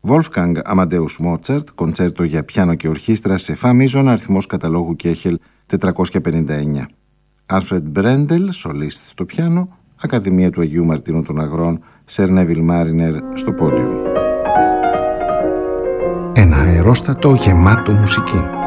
Wolfgang Amadeus Mozart, κοντσέρτο για πιάνο και ορχήστρα σε φα μείζων, αριθμός καταλόγου Κέχελ 459. Alfred Brendel, σολίστ στο πιάνο, Ακαδημία του Αγίου Μαρτίνου των Αγρών, Sir Neville Mariner στο πόντιο. Ένα αερόστατο γεμάτο μουσική.